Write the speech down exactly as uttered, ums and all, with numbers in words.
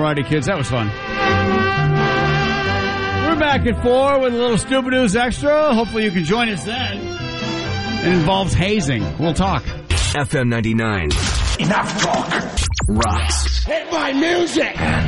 Friday, kids. That was fun. We're back at four with a little Stupid News Extra. Hopefully you can join us then. It involves hazing. We'll talk. F M ninety-nine. Enough talk. Rocks. Hit my music.